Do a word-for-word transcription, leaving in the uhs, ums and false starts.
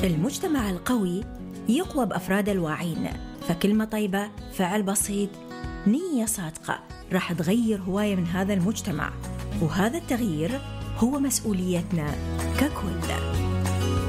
المجتمع القوي يقوى بأفراد الواعين، فكلمة طيبة، فعل بسيط، نية صادقة راح تغير هواية من هذا المجتمع، وهذا التغيير هو مسؤوليتنا ككل.